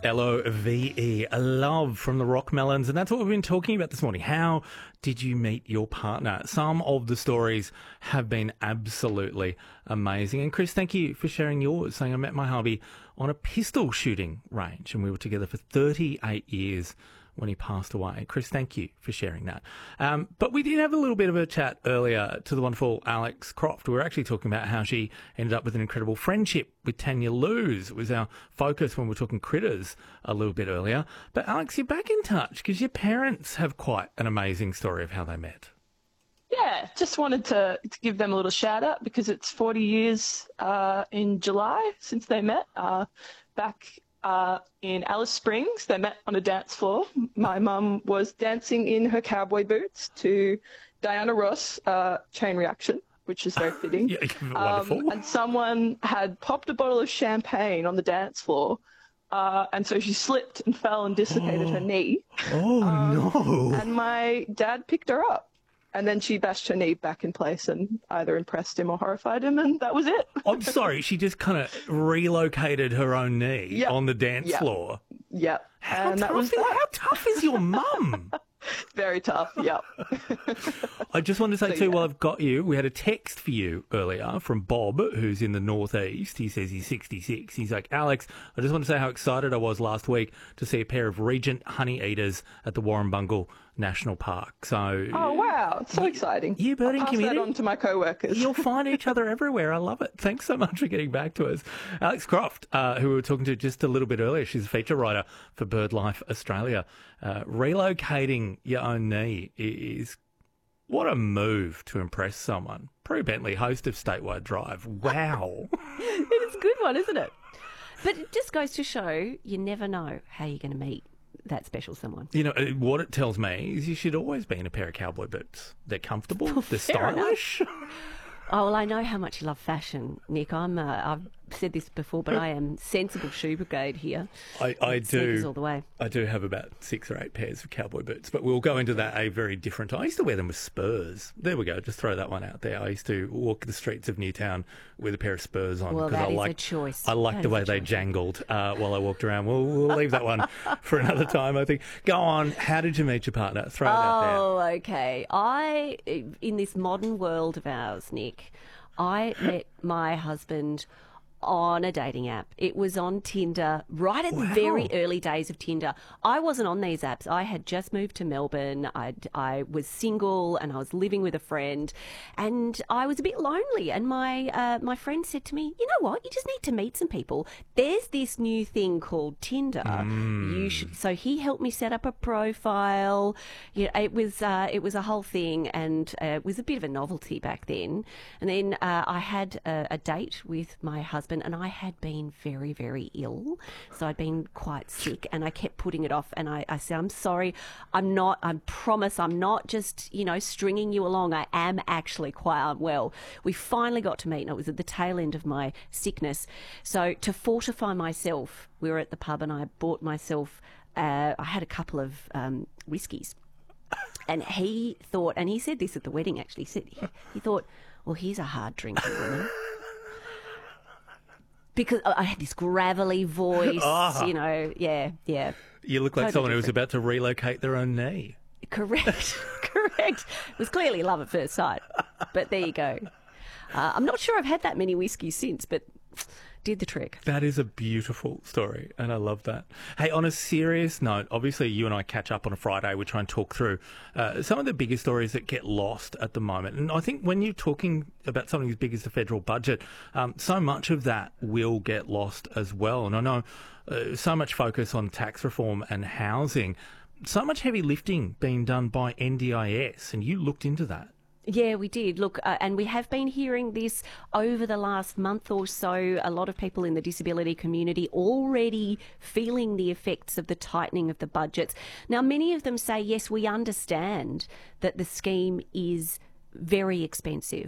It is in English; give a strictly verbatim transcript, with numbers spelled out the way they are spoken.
L O V E, love from the Rockmelons. And that's what we've been talking about this morning. How did you meet your partner? Some of the stories have been absolutely amazing. And Chris, thank you for sharing yours, saying I met my hubby on a pistol shooting range and we were together for thirty-eight years when he passed away. Chris, thank you for sharing that. Um, but we did have a little bit of a chat earlier to the wonderful Alex Croft. We were actually talking about how she ended up with an incredible friendship with Tanya Luz. It was our focus when we were talking critters a little bit earlier. But Alex, you're back in touch because your parents have quite an amazing story of how they met. Yeah, just wanted to, to give them a little shout out because it's forty years uh, in July since they met. Uh, back uh, in Alice Springs, they met on a dance floor. My mum was dancing in her cowboy boots to Diana Ross, uh, Chain Reaction, which is very fitting. Yeah, wonderful. Um, and someone had popped a bottle of champagne on the dance floor. Uh, and so she slipped and fell and dislocated oh. her knee. Oh, um, no. And my dad picked her up. And then she bashed her knee back in place and either impressed him or horrified him, and that was it. I'm sorry, she just kind of relocated her own knee yep. on the dance yep. floor. Yep. How, and tough that was is, that. how tough is your mum? Very tough, yep. I just wanted to say, so, too, yeah. while I've got you, we had a text for you earlier from Bob, who's in the northeast. He says he's sixty-six. He's like, Alex, I just want to say how excited I was last week to see a pair of Regent honey eaters at the Warrumbungle National Park. So, oh, wow. It's so you, exciting. You birding I'll pass community. that on to my co-workers. You'll find each other everywhere. I love it. Thanks so much for getting back to us. Alex Croft, uh, who we were talking to just a little bit earlier, she's a feature writer for BirdLife Australia. Uh, relocating your own knee is what a move to impress someone. Prue Bentley, host of Statewide Drive. Wow. It's a good one, isn't it? But it just goes to show you never know how you're going to meet that special someone. You know, what it tells me is you should always be in a pair of cowboy boots. They're comfortable, Well, they're fair stylish. Oh, well, I know how much you love fashion, Nick. I'm, uh, I've said this before, but I am sensible shoe brigade here. I, I Sneakers do. all the way. I do have about six or eight pairs of cowboy boots, but we'll go into that a very different time. I used to wear them with Spurs. There we go. Just throw that one out there. I used to walk the streets of Newtown with a pair of Spurs on Well, because that I is liked a choice. I liked That the is way a they choice. jangled uh, while I walked around. We'll, we'll leave that one for another time, I think. Go on. How did you meet your partner? Throw it out there. Oh, okay. I, in this modern world of ours, Nick, I met my husband on a dating app. It was on Tinder, right at Wow. the very early days of Tinder. I wasn't on these apps. I had just moved to Melbourne. I I was single and I was living with a friend, and I was a bit lonely. And my uh, my friend said to me, "You know what? You just need to meet some people. There's this new thing called Tinder. Mm. You should." So he helped me set up a profile. You know, it was uh, it was a whole thing, and uh, it was a bit of a novelty back then. And then uh, I had a, a date with my husband. And I had been very, very ill. So I'd been quite sick and I kept putting it off. And I, I said, I'm sorry, I'm not, I promise I'm not just, you know, stringing you along. I am actually quite unwell. We finally got to meet and it was at the tail end of my sickness. So to fortify myself, we were at the pub and I bought myself, uh, I had a couple of um, whiskies. And he thought, and he said this at the wedding actually, he said, he, he thought, well, he's a hard drinking woman. Because I had this gravelly voice, Oh. you know, yeah, yeah. You look like Totally someone who was different. about to relocate their own knee. Correct, correct. It was clearly love at first sight, but there you go. Uh, I'm not sure I've had that many whiskies since, but did the trick. That is a beautiful story, and I love that. Hey, on a serious note, obviously you and I catch up on a Friday. We try and talk through uh, some of the bigger stories that get lost at the moment. And I think when you're talking about something as big as the federal budget, um, so much of that will get lost as well. And I know uh, so much focus on tax reform and housing, so much heavy lifting being done by N D I S, and you looked into that. Yeah, we did. Look, uh, and we have been hearing this over the last month or so. A lot of people in the disability community already feeling the effects of the tightening of the budgets. Now, many of them say, yes, we understand that the scheme is very expensive.